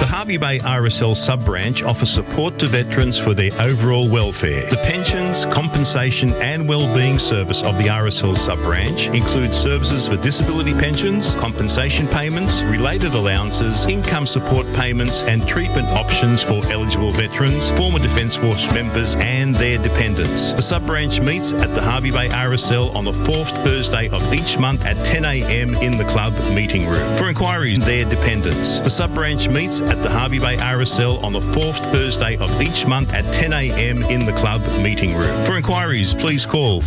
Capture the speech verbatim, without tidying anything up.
The Hervey Bay R S L sub-branch offers support to veterans for their overall welfare. The pensions, compensation and wellbeing service of the R S L sub-branch includes services for disability pensions, compensation payments, related allowances, income support payments and treatment options for eligible veterans, former Defence Force members and their dependents. The sub-branch meets at the Hervey Bay R S L on the fourth Thursday of each month at ten a m in the club meeting room. For inquiries, their dependents. The sub-branch meets at the Hervey Bay R S L on the fourth Thursday of each month at ten a m in the club meeting room. For inquiries, please call